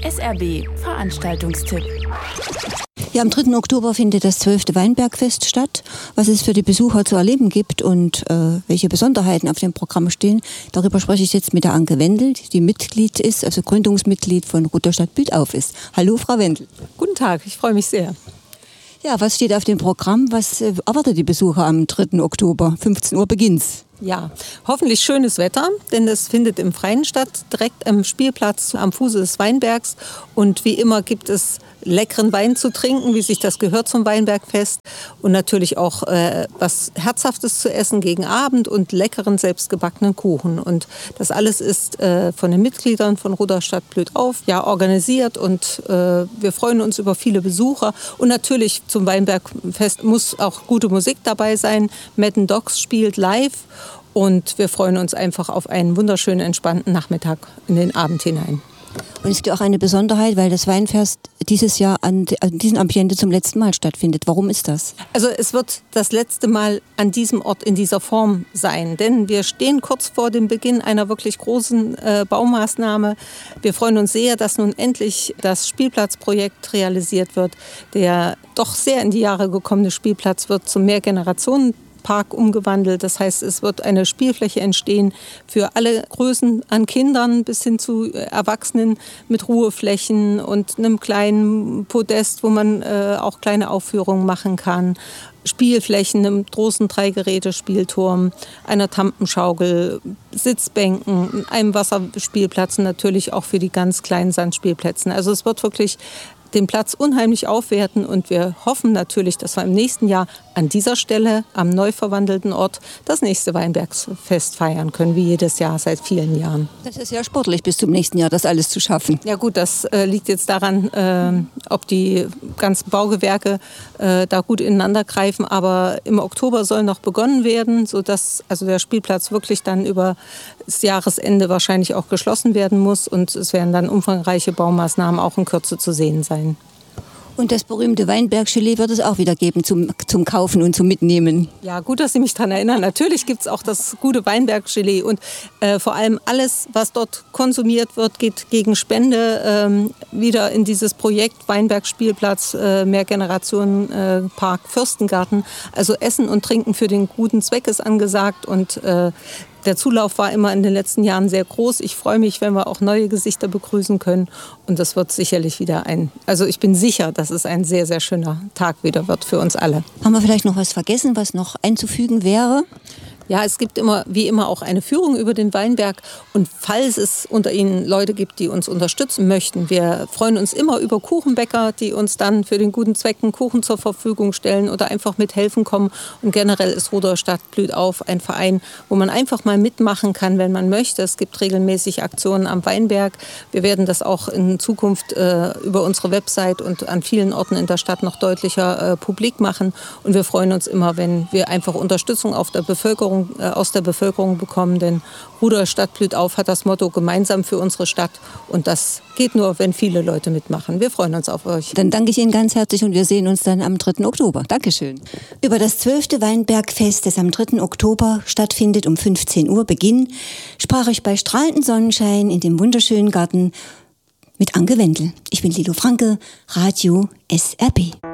SRB Veranstaltungstipp. Ja, am 3. Oktober findet das 12. Weinbergfest statt. Was es für die Besucher zu erleben gibt und welche Besonderheiten auf dem Programm stehen, darüber spreche ich jetzt mit der Anke Wendel, die Mitglied ist, also Gründungsmitglied von Rudolstadt blüht auf ist. Hallo, Frau Wendel. Guten Tag, ich freue mich sehr. Ja, was steht auf dem Programm? Was erwartet die Besucher am 3. Oktober? 15 Uhr beginnt's. Ja, hoffentlich schönes Wetter, denn es findet im Freien statt, direkt am Spielplatz am Fuße des Weinbergs. Und wie immer gibt es leckeren Wein zu trinken, wie sich das gehört zum Weinbergfest. Und natürlich auch was Herzhaftes zu essen gegen Abend und leckeren selbstgebackenen Kuchen. Und das alles ist von den Mitgliedern von Rudolstadt blüht auf, ja, organisiert. Und wir freuen uns über viele Besucher. Und natürlich zum Weinbergfest muss auch gute Musik dabei sein. Madden Dogs spielt live. Und wir freuen uns einfach auf einen wunderschönen, entspannten Nachmittag in den Abend hinein. Und es gibt auch eine Besonderheit, weil das Weinfest dieses Jahr an diesem Ambiente zum letzten Mal stattfindet. Warum ist das? Also es wird das letzte Mal an diesem Ort in dieser Form sein, denn wir stehen kurz vor dem Beginn einer wirklich großen Baumaßnahme. Wir freuen uns sehr, dass nun endlich das Spielplatzprojekt realisiert wird. Der doch sehr in die Jahre gekommene Spielplatz wird zum Mehrgenerationen Park umgewandelt. Das heißt, es wird eine Spielfläche entstehen für alle Größen an Kindern bis hin zu Erwachsenen mit Ruheflächen und einem kleinen Podest, wo man auch kleine Aufführungen machen kann. Spielflächen, einem großen Dreigeräte-Spielturm, einer Tampenschaukel, Sitzbänken, einem Wasserspielplatz und natürlich auch für die ganz kleinen Sandspielplätze. Also es wird wirklich den Platz unheimlich aufwerten und wir hoffen natürlich, dass wir im nächsten Jahr an dieser Stelle am neu verwandelten Ort das nächste Weinbergfest feiern können, wie jedes Jahr seit vielen Jahren. Das ist ja sportlich, bis zum nächsten Jahr das alles zu schaffen. Ja gut, das liegt jetzt daran, ob die ganzen Baugewerke da gut ineinander greifen, aber im Oktober soll noch begonnen werden, sodass also der Spielplatz wirklich dann über das Jahresende wahrscheinlich auch geschlossen werden muss und es werden dann umfangreiche Baumaßnahmen auch in Kürze zu sehen sein. Und das berühmte Weinberg-Gelee wird es auch wieder geben zum Kaufen und zum Mitnehmen. Ja, gut, dass Sie mich daran erinnern. Natürlich gibt es auch das gute Weinberg-Gelee und vor allem alles, was dort konsumiert wird, geht gegen Spende wieder in dieses Projekt Weinberg-Spielplatz, Mehrgenerationen-Park, Fürstengarten. Also Essen und Trinken für den guten Zweck ist angesagt und der Zulauf war immer in den letzten Jahren sehr groß. Ich freue mich, wenn wir auch neue Gesichter begrüßen können. Und das wird sicherlich wieder also ich bin sicher, dass es ein sehr, sehr schöner Tag wieder wird für uns alle. Haben wir vielleicht noch was vergessen, was noch einzufügen wäre? Ja, es gibt immer, wie immer, auch eine Führung über den Weinberg. Und falls es unter Ihnen Leute gibt, die uns unterstützen möchten, wir freuen uns immer über Kuchenbäcker, die uns dann für den guten Zweck einen Kuchen zur Verfügung stellen oder einfach mithelfen kommen. Und generell ist Rudolstadt blüht auf ein Verein, wo man einfach mal mitmachen kann, wenn man möchte. Es gibt regelmäßig Aktionen am Weinberg. Wir werden das auch in Zukunft über unsere Website und an vielen Orten in der Stadt noch deutlicher publik machen. Und wir freuen uns immer, wenn wir einfach Unterstützung aus der Bevölkerung bekommen, denn Rudolstadt blüht auf hat das Motto gemeinsam für unsere Stadt und das geht nur, wenn viele Leute mitmachen. Wir freuen uns auf euch. Dann danke ich Ihnen ganz herzlich und wir sehen uns dann am 3. Oktober. Dankeschön. Über das 12. Weinbergfest, das am 3. Oktober stattfindet, um 15 Uhr Beginn, sprach ich bei strahlendem Sonnenschein in dem wunderschönen Garten mit Anke Wendel. Ich bin Lilo Franke, Radio SRB.